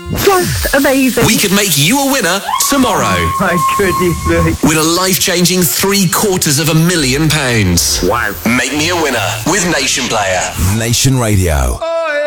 Just amazing. We could make you a winner tomorrow. My goodness me. With a life-changing £750,000. Wow. Make me a winner with Nation Player. Nation Radio.